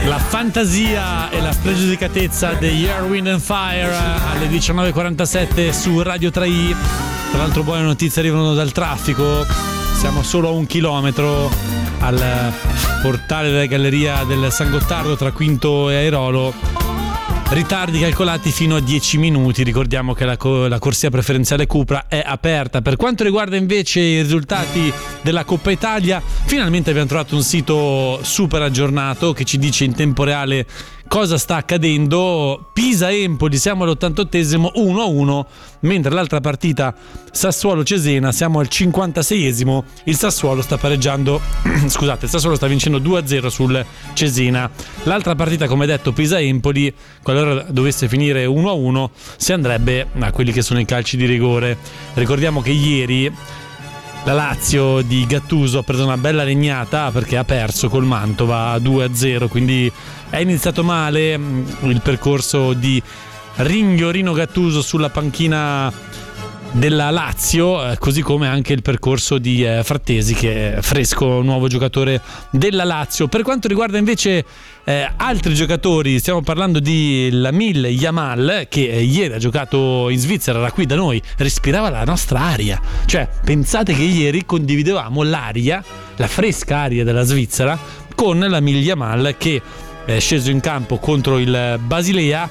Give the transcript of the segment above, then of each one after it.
La fantasia e la spregiudicatezza degli Air, Wind and Fire alle 19.47 su Radio 3i. Tra l'altro buone notizie arrivano dal traffico. Siamo solo a 1 chilometro al portale della galleria del San Gottardo tra Quinto e Airolo. Ritardi calcolati fino a 10 minuti. Ricordiamo che la corsia preferenziale Cupra è aperta. Per quanto riguarda invece i risultati della Coppa Italia, finalmente abbiamo trovato un sito super aggiornato che ci dice in tempo reale cosa sta accadendo. Pisa-Empoli, siamo all'88esimo 1-1, mentre l'altra partita Sassuolo-Cesena siamo al 56esimo. Il Sassuolo sta pareggiando scusate, il Sassuolo sta vincendo 2-0 sul Cesena. L'altra partita, come detto, Pisa-Empoli, qualora dovesse finire 1-1 si andrebbe a quelli che sono i calci di rigore. Ricordiamo che ieri la Lazio di Gattuso ha preso una bella legnata perché ha perso col Mantova 2-0, quindi è iniziato male il percorso di Ringhiorino Gattuso sulla panchina della Lazio, così come anche il percorso di Frattesi, che è fresco nuovo giocatore della Lazio. Per quanto riguarda invece altri giocatori, stiamo parlando di Lamine Yamal, che ieri ha giocato in Svizzera, era qui da noi, respirava la nostra aria. Cioè, pensate che ieri condividevamo l'aria, la fresca aria della Svizzera, con Lamine Yamal, che è sceso in campo contro il Basilea.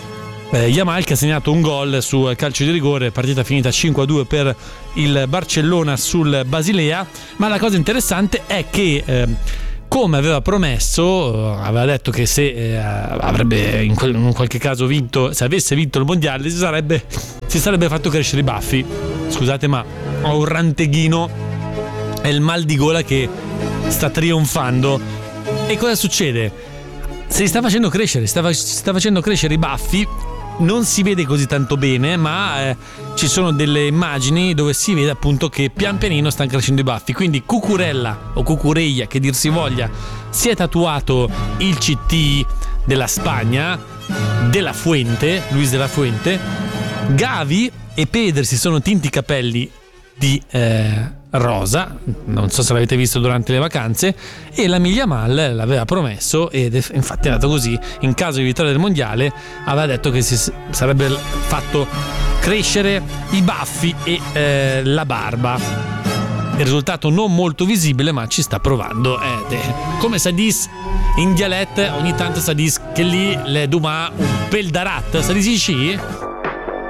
Yamal che ha segnato un gol su calcio di rigore, partita finita 5-2 per il Barcellona sul Basilea. Ma la cosa interessante è che come aveva promesso, aveva detto che se avrebbe in qualche caso vinto, se avesse vinto il mondiale, si sarebbe fatto crescere i baffi. Scusate, ma ho un ranteghino, è il mal di gola che sta trionfando. E cosa succede? Se li sta facendo crescere, sta facendo crescere i baffi. Non si vede così tanto bene, ma ci sono delle immagini dove si vede appunto che pian pianino stanno crescendo i baffi. Quindi Cucurella o Cucurella, che dir si voglia, si è tatuato il CT della Spagna, della Fuente, Luis de la Fuente. Gavi e Pedri si sono tinti i capelli di rosa, non so se l'avete visto durante le vacanze, e la Yamal l'aveva promesso ed infatti è andato così. In caso di vittoria del mondiale aveva detto che si sarebbe fatto crescere i baffi e la barba. Il risultato non molto visibile, ma ci sta provando come ça dit in dialetto, ogni tanto ça dit che lì le duma un pel darat, ça dit ici?